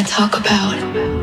talk about.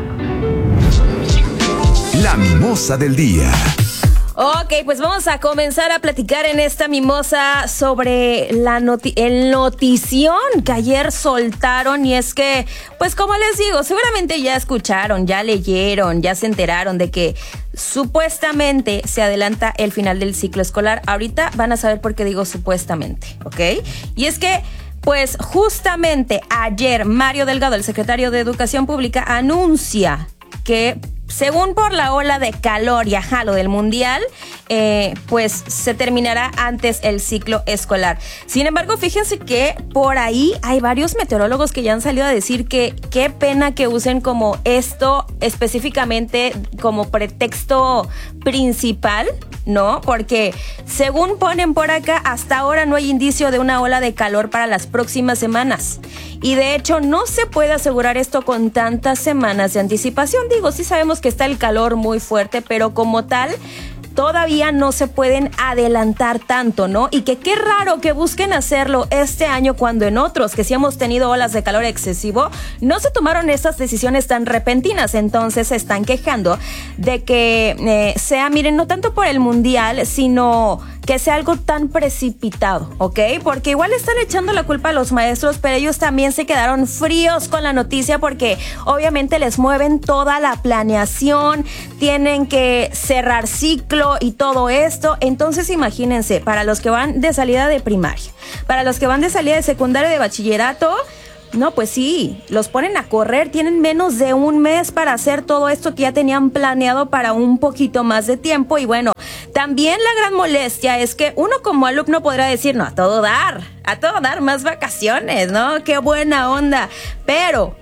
La mimosa del día. Ok, pues vamos a comenzar a platicar en esta mimosa sobre el notición que ayer soltaron. Y es que, pues como les digo, seguramente ya escucharon, ya leyeron, ya se enteraron de que supuestamente se adelanta el final del ciclo escolar. Ahorita van a saber por qué digo supuestamente, ¿ok? Y es que, pues justamente ayer Mario Delgado, el secretario de Educación Pública, anuncia que según por la ola de calor y lo del mundial, pues se terminará antes el ciclo escolar. Sin embargo, fíjense que por ahí hay varios meteorólogos que ya han salido a decir que qué pena que usen como esto específicamente como pretexto principal, ¿no? Porque según ponen por acá, hasta ahora no hay indicio de una ola de calor para las próximas semanas. Y de hecho no se puede asegurar esto con tantas semanas de anticipación. Digo, sí sabemos que está el calor muy fuerte, pero como tal todavía no se pueden adelantar tanto, ¿no? Y que qué raro que busquen hacerlo este año cuando en otros, que sí hemos tenido olas de calor excesivo, no se tomaron estas decisiones tan repentinas. Entonces se están quejando de que sea, miren, no tanto por el mundial, sino que sea algo tan precipitado, ¿ok? Porque igual están echando la culpa a los maestros, pero ellos también se quedaron fríos con la noticia porque obviamente les mueven toda la planeación, tienen que cerrar ciclo y todo esto. Entonces imagínense, para los que van de salida de primaria, para los que van de salida de secundaria, de bachillerato, no, pues sí, los ponen a correr, tienen menos de un mes para hacer todo esto que ya tenían planeado para un poquito más de tiempo. Y bueno, también la gran molestia es que uno como alumno podrá decir, no, a todo dar más vacaciones, ¿no? Qué buena onda. Pero,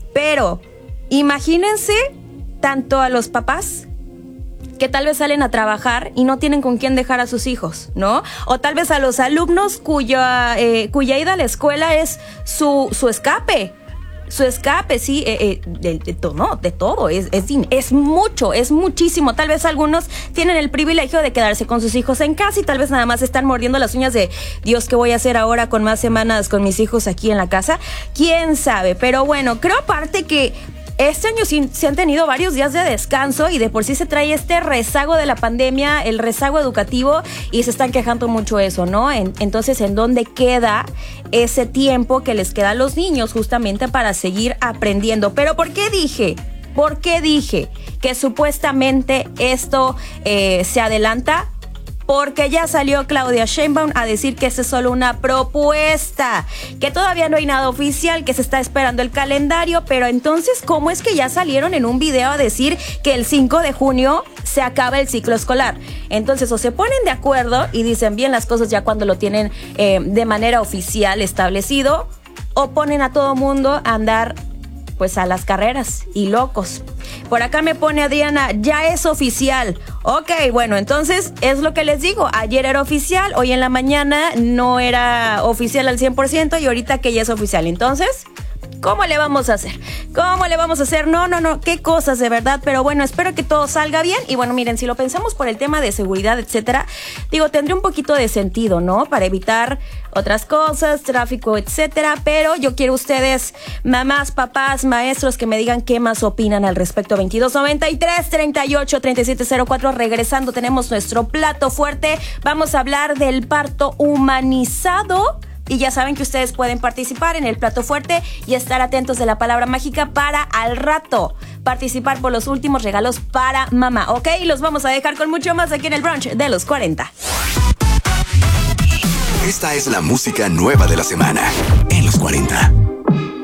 imagínense tanto a los papás que tal vez salen a trabajar y no tienen con quién dejar a sus hijos, ¿no? O tal vez a los alumnos cuya ida a la escuela es su escape. Su escape, sí, de todo, es mucho, es muchísimo. Tal vez algunos tienen el privilegio de quedarse con sus hijos en casa y tal vez nada más están mordiendo las uñas de Dios, ¿qué voy a hacer ahora con más semanas con mis hijos aquí en la casa? ¿Quién sabe? Pero bueno, creo aparte que este año sí se han tenido varios días de descanso y de por sí se trae este rezago de la pandemia, el rezago educativo, y se están quejando mucho eso, ¿no? Entonces, ¿en dónde queda ese tiempo que les queda a los niños justamente para seguir aprendiendo? Pero ¿por qué dije que supuestamente esto se adelanta? Porque ya salió Claudia Sheinbaum a decir que esa es solo una propuesta, que todavía no hay nada oficial, que se está esperando el calendario. Pero entonces, ¿cómo es que ya salieron en un video a decir que el 5 de junio se acaba el ciclo escolar? Entonces, o se ponen de acuerdo y dicen bien las cosas ya cuando lo tienen de manera oficial establecido, o ponen a todo mundo a andar pues a las carreras y locos. Por acá me pone Adriana, ya es oficial. Ok, bueno, entonces es lo que les digo. Ayer era oficial, hoy en la mañana no era oficial al 100% y ahorita que ya es oficial. Entonces, ¿cómo le vamos a hacer? No, qué cosas de verdad. Pero bueno, espero que todo salga bien. Y bueno, miren, si lo pensamos por el tema de seguridad, etcétera, digo, tendría un poquito de sentido, ¿no? Para evitar otras cosas, tráfico, etcétera. Pero yo quiero ustedes, mamás, papás, maestros, que me digan qué más opinan al respecto. 2293-38-3704. Regresando, tenemos nuestro plato fuerte. Vamos a hablar del parto humanizado. Y ya saben que ustedes pueden participar en el plato fuerte y estar atentos de la palabra mágica para al rato participar por los últimos regalos para mamá, ¿ok? Y los vamos a dejar con mucho más aquí en el brunch de los 40. Esta es la música nueva de la semana en los 40.